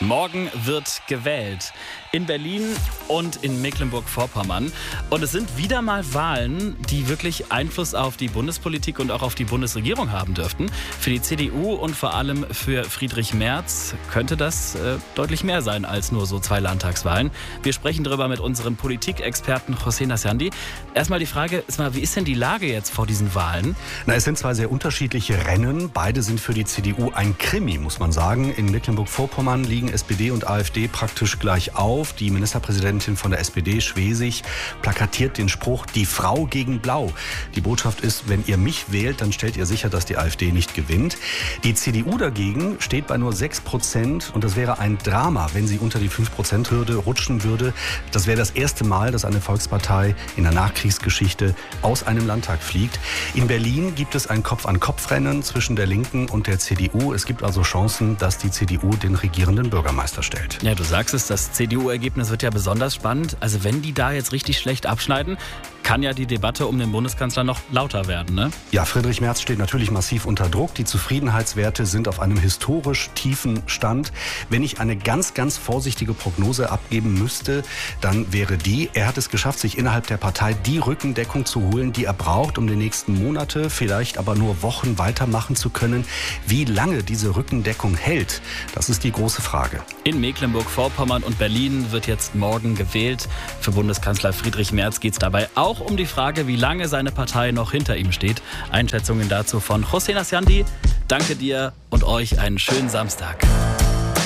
Morgen wird gewählt. In Berlin und in Mecklenburg-Vorpommern. Und es sind wieder mal Wahlen, die wirklich Einfluss auf die Bundespolitik und auch auf die Bundesregierung haben dürften. Für die CDU und vor allem für Friedrich Merz könnte das deutlich mehr sein als nur so 2 Landtagswahlen. Wir sprechen darüber mit unserem Politikexperten José Nassandi. Erstmal die Frage, wie ist denn die Lage jetzt vor diesen Wahlen? Es sind 2 sehr unterschiedliche Rennen. Beide sind für die CDU ein Krimi, muss man sagen. In Mecklenburg-Vorpommern liegen SPD und AfD praktisch gleich auf. Die Ministerpräsidentin von der SPD, Schwesig, plakatiert den Spruch, die Frau gegen Blau. Die Botschaft ist, wenn ihr mich wählt, dann stellt ihr sicher, dass die AfD nicht gewinnt. Die CDU dagegen steht bei nur 6% und das wäre ein Drama, wenn sie unter die 5%-Hürde rutschen würde. Das wäre das erste Mal, dass eine Volkspartei in der Nachkriegsgeschichte aus einem Landtag fliegt. In Berlin gibt es ein Kopf-an-Kopf-Rennen zwischen der Linken und der CDU. Es gibt also Chancen, dass die CDU den regierenden Bürgermeister stellt. Ja, du sagst es, das CDU-Ergebnis wird ja besonders spannend. Also wenn die da jetzt richtig schlecht abschneiden, kann ja die Debatte um den Bundeskanzler noch lauter werden, ne? Ja, Friedrich Merz steht natürlich massiv unter Druck. Die Zufriedenheitswerte sind auf einem historisch tiefen Stand. Wenn ich eine ganz, ganz vorsichtige Prognose abgeben müsste, dann wäre er hat es geschafft, sich innerhalb der Partei die Rückendeckung zu holen, die er braucht, um die nächsten Monate, vielleicht aber nur Wochen weitermachen zu können. Wie lange diese Rückendeckung hält, das ist die große Frage. In Mecklenburg-Vorpommern und Berlin wird jetzt morgen gewählt. Für Bundeskanzler Friedrich Merz geht es dabei auch um die Frage, wie lange seine Partei noch hinter ihm steht. Einschätzungen dazu von José Nassandi. Danke dir und euch einen schönen Samstag.